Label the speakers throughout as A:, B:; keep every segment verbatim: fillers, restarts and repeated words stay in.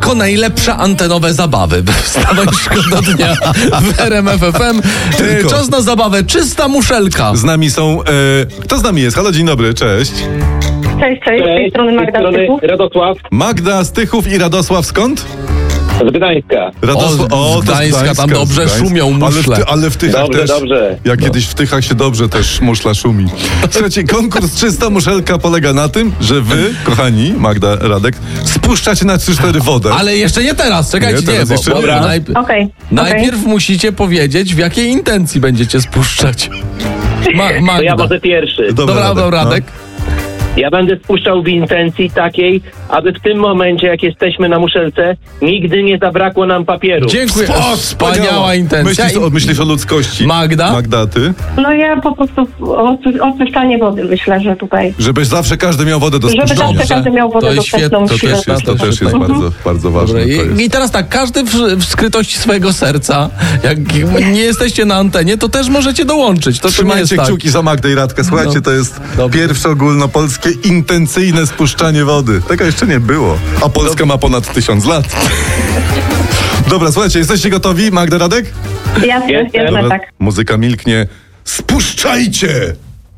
A: tylko najlepsze antenowe zabawy. Wstawaj szkoda dnia w R M F F M.
B: Tylko.
A: Czas na zabawę. Czysta muszelka.
B: Z nami są... E, kto z nami jest? Halo, dzień dobry, cześć.
C: Cześć, cześć, z tej strony Magda Tychów.
D: Radosław
B: Magda z Tychów i Radosław skąd?
D: z Gdańska.
B: Radosław,
A: O, z
B: to
A: Gdańska, tam dobrze
B: z Gdańska.
A: szumią
B: Ale w,
A: muszle.
B: ty, ale w Tychach
D: Dobrze,
B: też.
D: dobrze.
B: Jak kiedyś w Tychach się dobrze też muszla szumi. Słuchajcie, konkurs Czysta Muszelka polega na tym, że wy, kochani, Magda, Radek, spuszczacie na trzy cztery wodę.
A: Ale jeszcze nie teraz, czekajcie,
B: Nie,
A: nie,
B: teraz
A: bo,
B: jeszcze
A: bo
B: nie.
A: najp-
C: Okej,
A: najpierw musicie powiedzieć, w jakiej intencji będziecie spuszczać. Ma-
D: To
A: Magda.
D: ja może pierwszy.
B: Dobra,
A: Dobra, dobra,
B: no.
A: Radek.
D: Ja będę spuszczał w intencji takiej, aby w tym momencie, jak jesteśmy na muszelce, nigdy nie zabrakło nam papieru.
A: Dziękuję.
B: O,
A: Wspaniała intencja.
B: Myślisz o, myślisz o ludzkości.
A: Magda?
B: Magda, ty?
C: no ja po prostu o oczyszczanie wody myślę, że tutaj,
B: Żebyś zawsze każdy miał wodę do
C: żeby
B: spuszczenia.
C: zawsze każdy miał
A: To
C: wodę
A: jest
C: dostępną.
B: To też jest, to też jest bardzo, bardzo ważne.
A: Dobra,
B: To
A: i,
B: jest.
A: I teraz tak, każdy w, w skrytości swojego serca, jak nie jesteście na antenie, to też możecie dołączyć. To, to nie
B: Trzymajcie
A: jest tak.
B: kciuki za Magdę i Radkę. Słuchajcie,
A: No.
B: to jest
A: Dobrze.
B: pierwsze ogólnopolskie intencyjne spuszczanie wody. Tego jeszcze nie było. A Polska ma ponad tysiąc lat. Dobra, słuchajcie, jesteście gotowi? Magda, Radek?
C: Jasne,
D: Jestem.
C: jasne,
B: Dobra,
C: tak.
B: muzyka milknie. Spuszczajcie!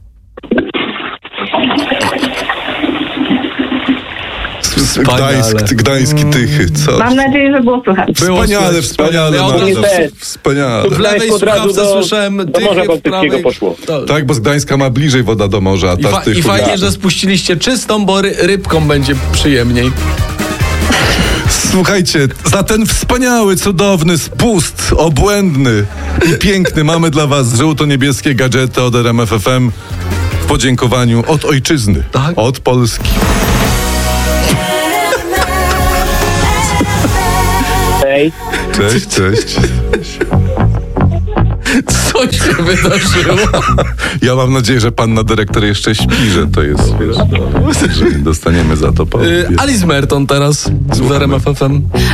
B: S- s- Gdańsk, Gdański Tychy. Co?
C: Mam nadzieję, że było słychać.
A: Było
B: Wspaniale,
A: słychać.
B: wspaniale.
A: Ja od
B: Magda,
D: razu-
B: w- Wspaniale.
A: W lewej
D: od razu
A: słuchawce
D: do-
A: słyszałem
D: do
A: Tychy,
D: Morza
A: w
D: Bałtyckiego
A: prawej-
D: poszło.
A: To-
B: Tak, bo z Gdańska ma bliżej woda do morza, a
A: I,
B: ta
A: fa-
B: z Tychów.
A: I fajnie, że spuściliście czystą, bo ry- rybką będzie przyjemniej.
B: Słuchajcie, za ten wspaniały, cudowny spust, obłędny i piękny mamy dla was żółto-niebieskie gadżety od R M F F M w podziękowaniu od ojczyzny,
A: Tak?
B: od Polski.
D: Hej.
B: Cześć, cześć.
A: Co się wydarzyło?
B: Ja mam nadzieję, że panna dyrektor jeszcze śpi, że to jest, wiesz, że dostaniemy za to po...
A: Y, Alice Merton teraz w R M F F M.